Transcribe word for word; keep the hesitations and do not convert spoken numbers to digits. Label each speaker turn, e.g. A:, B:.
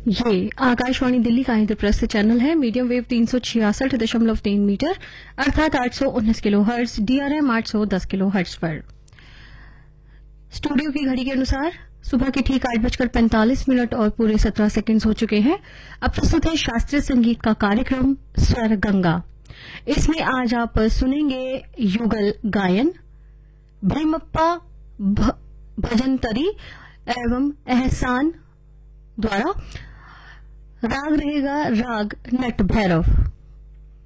A: ये आकाशवाणी दिल्ली का इंद्रप्रस्थ चैनल है। मीडियम वेव तीन सौ छियासठ दशमलव तीन मीटर अर्थात आठ सौ उन्नीस किलो हर्ट्ज, डीआरएम आठ सौ दस किलो हर्ट्ज पर। स्टूडियो की घड़ी के अनुसार सुबह के ठीक आठ बजकर पैंतालीस मिनट और पूरे सत्रह सेकंड हो चुके हैं। अब प्रस्तुत है शास्त्रीय संगीत का कार्यक्रम स्वर गंगा। इसमें आज आप सुनेंगे युगल गायन, भीमप्पा भजनतरी एवं एहसान द्वारा। राग रहेगा राग नट भैरव।